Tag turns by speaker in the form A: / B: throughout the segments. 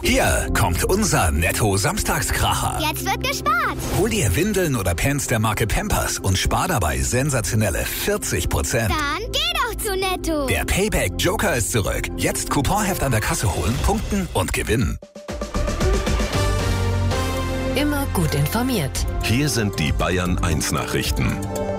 A: Hier kommt unser Netto-Samstagskracher.
B: Jetzt wird gespart.
A: Hol dir Windeln oder Pants der Marke Pampers und spar dabei sensationelle 40%.
B: Dann geh doch zu Netto.
A: Der Payback Joker ist zurück. Jetzt Couponheft an der Kasse holen, punkten und gewinnen.
C: Immer gut informiert.
D: Hier sind die Bayern 1 Nachrichten.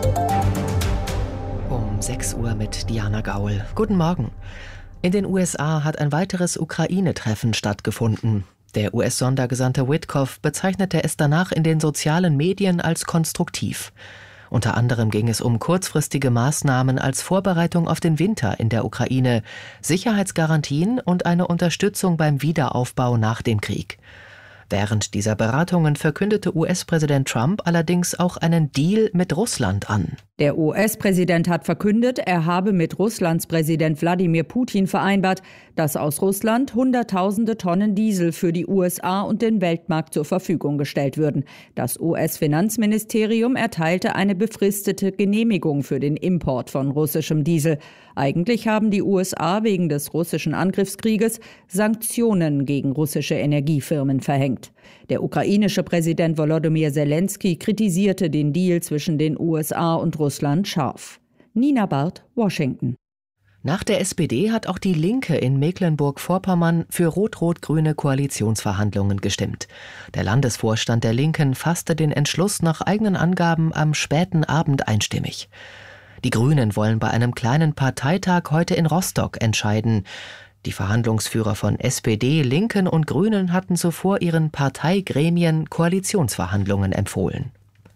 E: Um 6 Uhr mit Diana Gaul. Guten Morgen. In den USA hat ein weiteres Ukraine-Treffen stattgefunden. Der US-Sondergesandte Witkoff bezeichnete es danach in den sozialen Medien als konstruktiv. Unter anderem ging es um kurzfristige Maßnahmen als Vorbereitung auf den Winter in der Ukraine, Sicherheitsgarantien und eine Unterstützung beim Wiederaufbau nach dem Krieg. Während dieser Beratungen verkündete US-Präsident Trump allerdings auch einen Deal mit Russland an.
F: Der US-Präsident hat verkündet, er habe mit Russlands Präsident Wladimir Putin vereinbart, dass aus Russland Hunderttausende Tonnen Diesel für die USA und den Weltmarkt zur Verfügung gestellt würden. Das US-Finanzministerium erteilte eine befristete Genehmigung für den Import von russischem Diesel. Eigentlich haben die USA wegen des russischen Angriffskrieges Sanktionen gegen russische Energiefirmen verhängt. Der ukrainische Präsident Volodymyr Zelensky kritisierte den Deal zwischen den USA und Russland scharf. Nina Barth, Washington.
E: Nach der SPD hat auch die Linke in Mecklenburg-Vorpommern für rot-rot-grüne Koalitionsverhandlungen gestimmt. Der Landesvorstand der Linken fasste den Entschluss nach eigenen Angaben am späten Abend einstimmig. Die Grünen wollen bei einem kleinen Parteitag heute in Rostock entscheiden. Die Verhandlungsführer von SPD, Linken und Grünen hatten zuvor ihren Parteigremien Koalitionsverhandlungen empfohlen.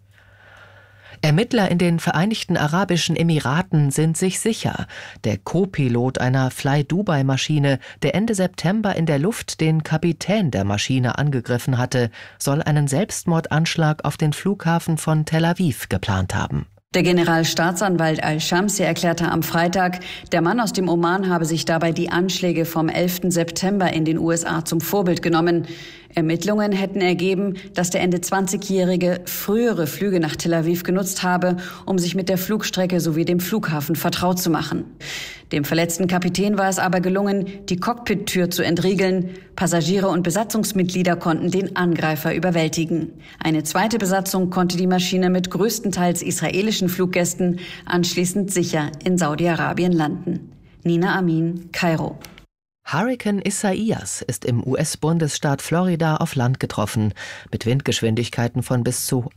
E: Ermittler in den Vereinigten Arabischen Emiraten sind sich sicher. Der Co-Pilot einer Fly-Dubai-Maschine, der Ende September in der Luft den Kapitän der Maschine angegriffen hatte, soll einen Selbstmordanschlag auf den Flughafen von Tel Aviv geplant haben.
G: Der Generalstaatsanwalt Al-Shamsi erklärte am Freitag, der Mann aus dem Oman habe sich dabei die Anschläge vom 11. September in den USA zum Vorbild genommen. Ermittlungen hätten ergeben, dass der Ende 20-Jährige frühere Flüge nach Tel Aviv genutzt habe, um sich mit der Flugstrecke sowie dem Flughafen vertraut zu machen. Dem verletzten Kapitän war es aber gelungen, die Cockpit-Tür zu entriegeln. Passagiere und Besatzungsmitglieder konnten den Angreifer überwältigen. Eine zweite Besatzung konnte die Maschine mit größtenteils israelischen Fluggästen anschließend sicher in Saudi-Arabien landen. Nina Amin, Kairo.
E: Hurrikan Isaias ist im US-Bundesstaat Florida auf Land getroffen, mit Windgeschwindigkeiten von bis zu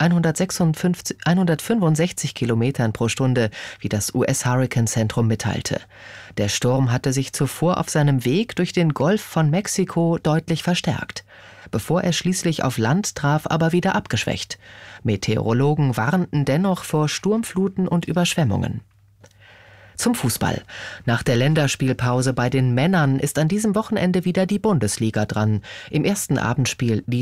E: 165 Kilometern pro Stunde, wie das US-Hurrikanzentrum mitteilte. Der Sturm hatte sich zuvor auf seinem Weg durch den Golf von Mexiko deutlich verstärkt, bevor er schließlich auf Land traf, aber wieder abgeschwächt. Meteorologen warnten dennoch vor Sturmfluten und Überschwemmungen. Zum Fußball. Nach der Länderspielpause bei den Männern ist an diesem Wochenende wieder die Bundesliga dran. Im ersten Abendspiel